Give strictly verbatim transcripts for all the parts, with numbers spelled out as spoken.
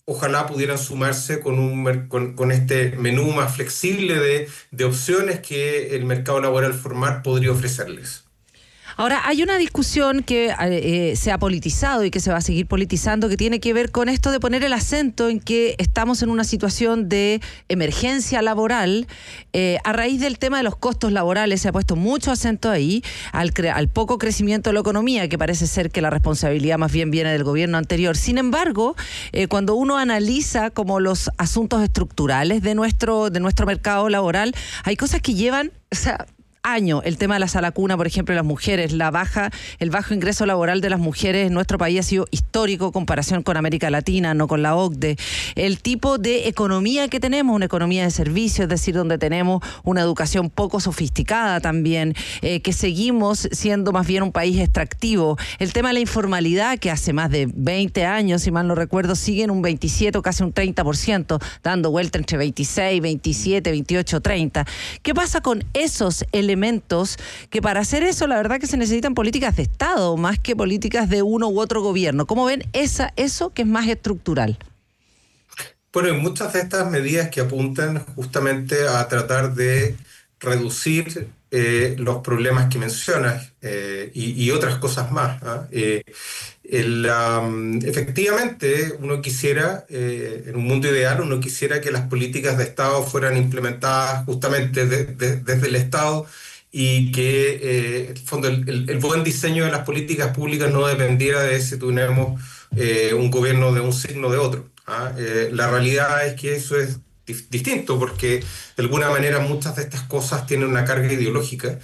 ojalá pudieran sumarse con, un, con, con este menú más flexible de, de opciones que el mercado laboral formal podría ofrecerles. Ahora, hay una discusión que eh, se ha politizado y que se va a seguir politizando, que tiene que ver con esto de poner el acento en que estamos en una situación de emergencia laboral. Eh, a raíz del tema de los costos laborales se ha puesto mucho acento ahí, al, cre- al poco crecimiento de la economía, que parece ser que la responsabilidad más bien viene del gobierno anterior. Sin embargo, eh, cuando uno analiza como los asuntos estructurales de nuestro, de nuestro mercado laboral, hay cosas que llevan, o sea, año, el tema de la sala cuna, por ejemplo, de las mujeres, la baja, el bajo ingreso laboral de las mujeres en nuestro país ha sido histórico en comparación con América Latina, no con la O C D E. El tipo de economía que tenemos, una economía de servicios, es decir, donde tenemos una educación poco sofisticada también, eh, que seguimos siendo más bien un país extractivo. El tema de la informalidad, que hace más de veinte años, si mal no recuerdo, sigue en un veintisiete, casi un treinta por ciento, dando vuelta entre veintiséis, veintisiete, veintiocho, treinta. ¿Qué pasa con esos elementos? elementos que para hacer eso la verdad que se necesitan políticas de Estado más que políticas de uno u otro gobierno? ¿Cómo ven esa, eso que es más estructural? Bueno, hay muchas de estas medidas que apuntan justamente a tratar de reducir eh, los problemas que mencionas eh, y, y otras cosas más. ¿eh? Eh, el, um, efectivamente, uno quisiera, eh, en un mundo ideal, uno quisiera que las políticas de Estado fueran implementadas justamente de, de, desde el Estado y que eh, en el, fondo, el, el, el buen diseño de las políticas públicas no dependiera de si tuviéramos eh, un gobierno de un signo o de otro. ¿ah? Eh, la realidad es que eso es distinto porque de alguna manera muchas de estas cosas tienen una carga ideológica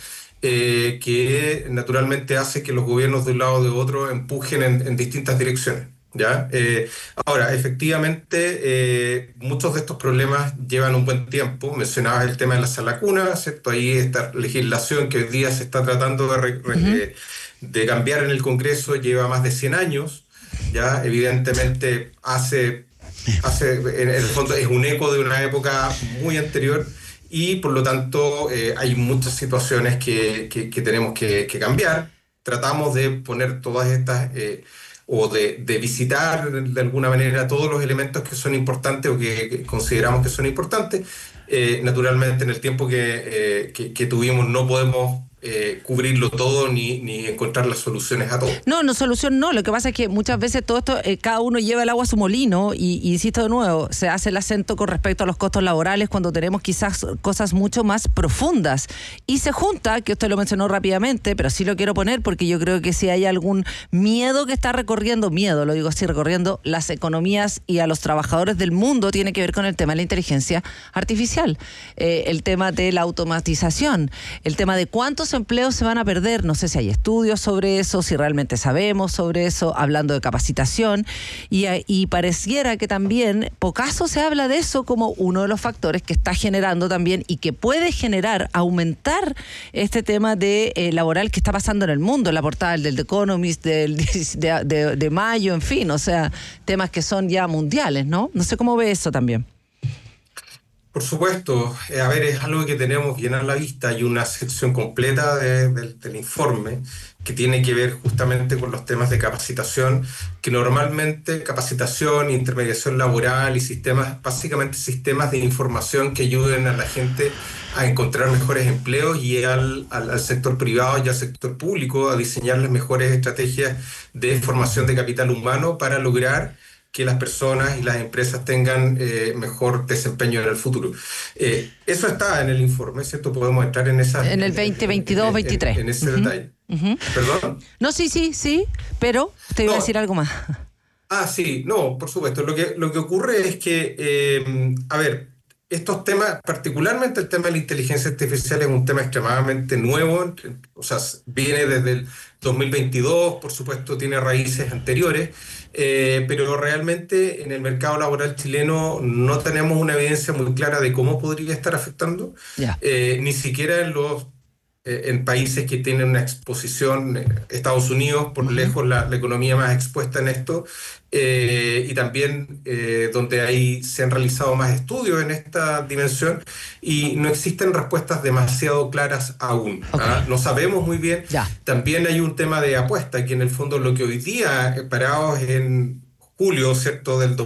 eh, que naturalmente hace que los gobiernos de un lado o de otro empujen en, en distintas direcciones. ¿ya? Eh, ahora, efectivamente, eh, muchos de estos problemas llevan un buen tiempo. Mencionabas el tema de la sala cuna, ¿cierto? Ahí esta legislación que hoy día se está tratando de, re, re, uh-huh. de cambiar en el Congreso lleva más de cien años. ¿ya? Evidentemente hace... Hace, en el fondo es un eco de una época muy anterior y por lo tanto eh, hay muchas situaciones que, que, que tenemos que, que cambiar. Tratamos de poner todas estas eh, o de, de visitar de alguna manera todos los elementos que son importantes o que, que consideramos que son importantes. Eh, naturalmente en el tiempo que, eh, que, que tuvimos no podemos Eh, cubrirlo todo ni, ni encontrar las soluciones a todo. No, no solución no, lo que pasa es que muchas veces todo esto, eh, cada uno lleva el agua a su molino y, y insisto de nuevo, se hace el acento con respecto a los costos laborales cuando tenemos quizás cosas mucho más profundas y se junta, que usted lo mencionó rápidamente, pero sí lo quiero poner porque yo creo que si hay algún miedo que está recorriendo, miedo, lo digo así, recorriendo las economías y a los trabajadores del mundo, tiene que ver con el tema de la inteligencia artificial, eh, el tema de la automatización, el tema de cuántos empleos se van a perder. No sé si hay estudios sobre eso, si realmente sabemos sobre eso, hablando de capacitación, y, y pareciera que también pocaso se habla de eso como uno de los factores que está generando también y que puede generar, aumentar este tema de eh, laboral que está pasando en el mundo, en la portada del The Economist, del, de, de, de mayo, en fin, o sea, temas que son ya mundiales, ¿no? No sé cómo ve eso también. Por supuesto, eh, a ver, es algo que tenemos bien a la vista. Hay una sección completa de, de, del informe que tiene que ver justamente con los temas de capacitación, que normalmente capacitación, intermediación laboral y sistemas, básicamente sistemas de información que ayuden a la gente a encontrar mejores empleos y al, al, al sector privado y al sector público a diseñar las mejores estrategias de formación de capital humano para lograr que las personas y las empresas tengan eh, mejor desempeño en el futuro. Eh, eso está en el informe, ¿cierto? Podemos entrar en esa... En el veinte veintidós veintitrés. En, en ese uh-huh. detalle. Uh-huh. ¿Perdón? No, sí, sí, sí, pero te iba no. a decir algo más. Ah, sí, no, por supuesto. Lo que, lo que ocurre es que, eh, a ver, estos temas, particularmente el tema de la inteligencia artificial, es un tema extremadamente nuevo, o sea, viene desde el dos mil veintidós, por supuesto tiene raíces anteriores, eh, pero realmente en el mercado laboral chileno no tenemos una evidencia muy clara de cómo podría estar afectando, yeah. eh, ni siquiera en los eh, en países que tienen una exposición, eh, Estados Unidos, por uh-huh. lejos la, la economía más expuesta en esto, eh, y también eh, donde ahí se han realizado más estudios en esta dimensión y no existen respuestas demasiado claras aún. Okay. ¿ah? No sabemos muy bien. Ya. También hay un tema de apuesta, que en el fondo lo que hoy día, parados en julio, ¿cierto?, del dos